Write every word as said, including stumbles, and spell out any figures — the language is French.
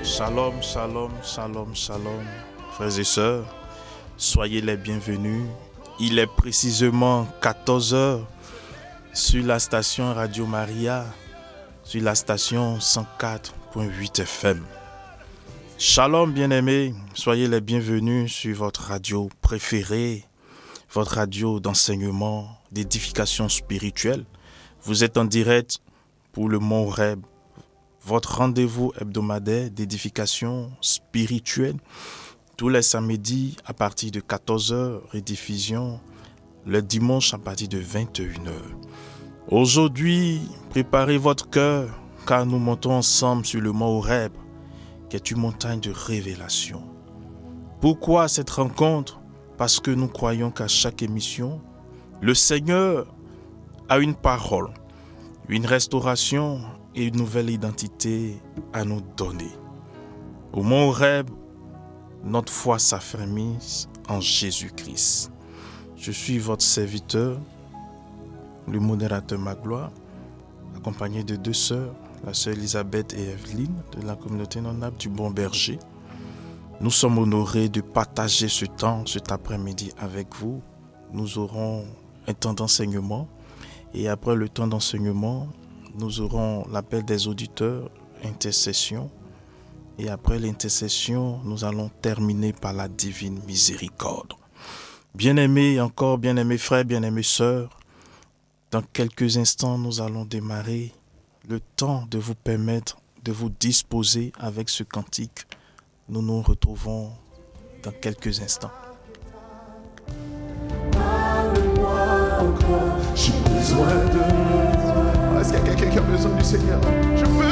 Shalom, shalom, shalom, shalom. Frères et sœurs, soyez les bienvenus. Il est précisément quatorze heures sur la station Radio Maria, sur la station cent quatre virgule huit F M. Shalom, bien-aimés, soyez les bienvenus sur votre radio préférée, votre radio d'enseignement, d'édification spirituelle. Vous êtes en direct pour le Mont Horeb, votre rendez-vous hebdomadaire d'édification spirituelle, tous les samedis à partir de quatorze heures, rediffusion le dimanche à partir de vingt et une heures. Aujourd'hui, préparez votre cœur, car nous montons ensemble sur le Mont Horeb, qui est une montagne de révélation. Pourquoi cette rencontre? Parce que nous croyons qu'à chaque émission, le Seigneur a une parole, une restauration et une nouvelle identité à nous donner. Au Mont Horeb, notre foi s'affermit en Jésus-Christ. Je suis votre serviteur, le modérateur Magloire, accompagné de deux sœurs, la sœur Elisabeth et Evelyne, de la communauté non-nappe du Bon Berger. Nous sommes honorés de partager ce temps, cet après-midi avec vous. Nous aurons un temps d'enseignement et après le temps d'enseignement, nous aurons l'appel des auditeurs, intercession. Et après l'intercession, nous allons terminer par la divine miséricorde. Bien-aimés, encore bien-aimés frères, bien-aimés sœurs, dans quelques instants, nous allons démarrer le temps de vous permettre de vous disposer avec ce cantique. Nous nous retrouvons dans quelques instants. J'ai besoin de toi. Est-ce qu'il y a quelqu'un qui a besoin du Seigneur? Je veux